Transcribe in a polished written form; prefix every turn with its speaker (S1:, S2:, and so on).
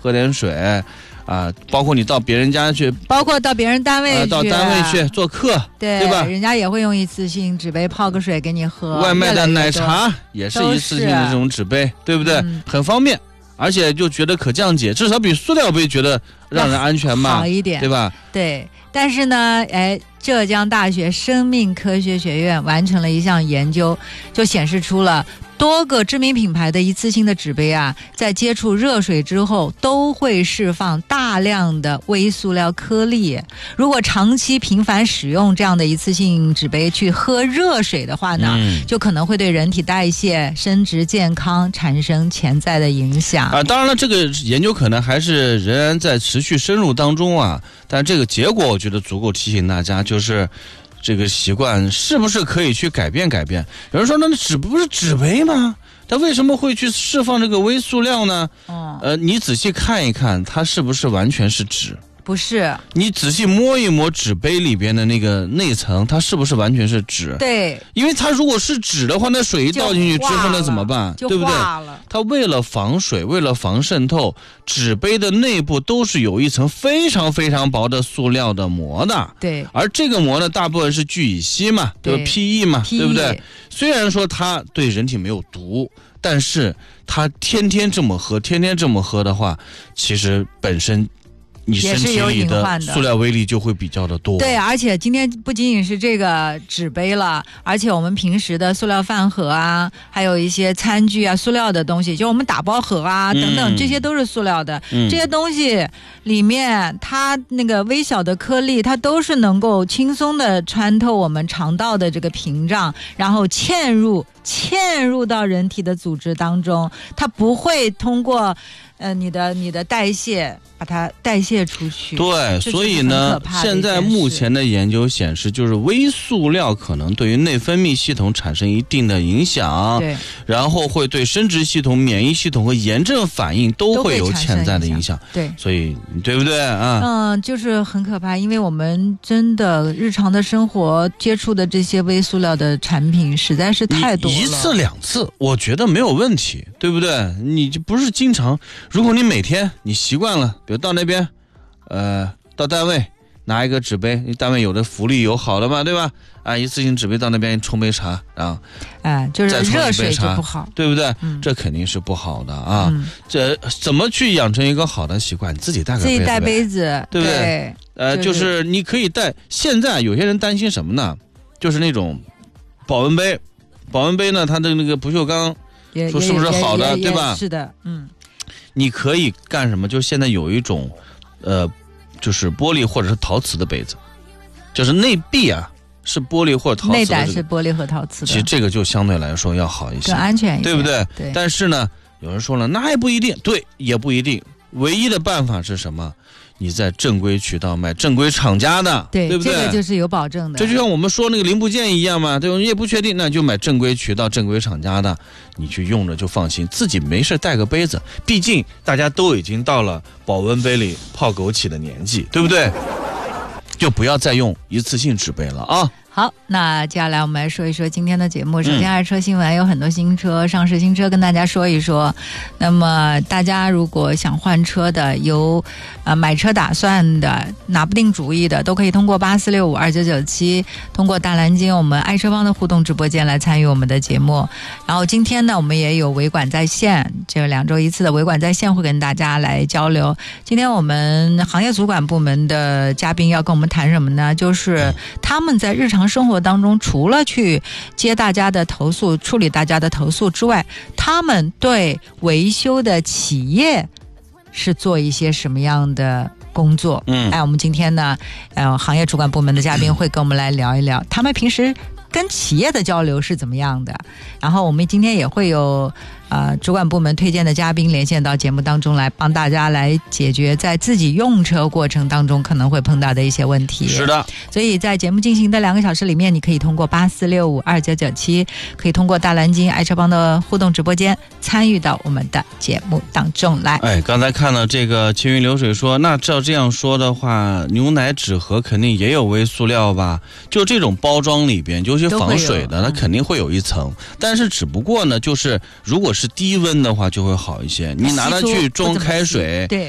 S1: 喝点水。包括你到别人家去，
S2: 包括到别人单位去，
S1: 到单位去做客，对吧？
S2: 人家也会用一次性纸杯泡个水给你喝。
S1: 外卖的奶茶也是一次性的这种纸杯，对不对？很方便，而且就觉得可降解，至少比塑料杯觉得让人安全嘛，
S2: 好一点，
S1: 对吧？
S2: 对，但是呢，浙江大学生命科学学院完成了一项研究，就显示出了多个知名品牌的一次性的纸杯在接触热水之后都会释放大量的微塑料颗粒。如果长期频繁使用这样的一次性纸杯去喝热水的话呢，就可能会对人体代谢、生殖健康产生潜在的影响。
S1: 当然了，这个研究可能还是仍然在持续深入当中但这个结果我觉得足够提醒大家，就是这个习惯是不是可以去改变改变。有人说那纸不是纸杯吗？它为什么会去释放这个微塑料呢？你仔细看一看，它是不是完全是纸？
S2: 不是，
S1: 你仔细摸一摸纸杯里边的那个内层，它是不是完全是纸？
S2: 对，
S1: 因为它如果是纸的话，那水一倒进去之后那怎么办？对不对？它为了防水，为了防渗透，纸杯的内部都是有一层非常非常薄的塑料的膜的。
S2: 对，
S1: 而这个膜呢，大部分是聚乙烯嘛，对吧 ？PE 嘛，对不对？虽然说它对人体没有毒，但是它天天这么喝的话，其实本身你身体里的塑料微粒就会比较的多。
S2: 对，而且今天不仅仅是这个纸杯了，而且我们平时的塑料饭盒还有一些餐具塑料的东西，就我们打包盒等等，这些都是塑料的。这些东西里面它那个微小的颗粒，它都是能够轻松的穿透我们肠道的这个屏障，然后嵌入到人体的组织当中，它不会通过你的代谢把它代谢出去。
S1: 对，所以呢，现在目前的研究显示，就是微塑料可能对于内分泌系统产生一定的影响，
S2: 对，
S1: 然后会对生殖系统、免疫系统和炎症反应都会有潜在的影响。
S2: 对，
S1: 所以对不对
S2: 就是很可怕，因为我们真的日常的生活接触的这些微塑料的产品实在是太多了，
S1: 一次两次我觉得没有问题，对不对？你就不是经常，如果你每天你习惯了，比如到那边到单位拿一个纸杯，你单位有的福利有好的嘛，对吧？一次性纸杯到那边冲杯茶
S2: 就是热水就不好，
S1: 对不对？这肯定是不好的这怎么去养成一个好的习惯？你自己带个杯子，
S2: 自己带杯子，
S1: 对不对？就是你可以带。现在有些人担心什么呢？就是那种保温杯呢，它的那个不锈钢说是不是好的，对吧？
S2: 是的，
S1: 你可以干什么？就是现在有一种就是玻璃或者是陶瓷的杯子，就是内壁是玻璃或者陶瓷的，
S2: 内胆是玻璃和陶瓷的。
S1: 其实这个就相对来说要好一些，
S2: 更安全一些，
S1: 对不对？
S2: 对。
S1: 但是呢，有人说了，那也不一定，对，也不一定。唯一的办法是什么？你在正规渠道买正规厂家的，对不对？
S2: 这个就是有保证的。
S1: 这就像我们说那个零部件一样嘛，对吧？你也不确定，那就买正规渠道、正规厂家的，你去用着就放心，自己没事带个杯子。毕竟大家都已经到了保温杯里泡枸杞的年纪，对不对？就不要再用一次性纸杯了
S2: 好，那接下来我们来说一说今天的节目。首先，爱车新闻有很多新车上市，新车跟大家说一说。那么大家如果想换车的，有买车打算的，拿不定主意的，都可以通过84652997，通过大蓝鲸我们爱车帮的互动直播间来参与我们的节目。然后今天呢，我们也有维管在线，这2周一次的维管在线会跟大家来交流。今天我们行业主管部门的嘉宾要跟我们谈什么呢？就是他们在日常生活当中，除了去接大家的投诉、处理大家的投诉之外，他们对维修的企业是做一些什么样的工作？我们今天呢，行业主管部门的嘉宾会跟我们来聊一聊，他们平时跟企业的交流是怎么样的。然后我们今天也会有主管部门推荐的嘉宾连线到节目当中来，帮大家来解决在自己用车过程当中可能会碰到的一些问题。
S1: 是的，
S2: 所以在节目进行的2个小时里面，你可以通过84652997，可以通过大蓝鲸爱车帮的互动直播间参与到我们的节目当中来。
S1: 刚才看到这个青云流水说，那照这样说的话，牛奶纸盒肯定也有微塑料吧？就这种包装里边，就是防水的，它肯定会有一层，但是只不过呢，就是如果是低温的话就会好一些，你拿它去装开水，
S2: 对，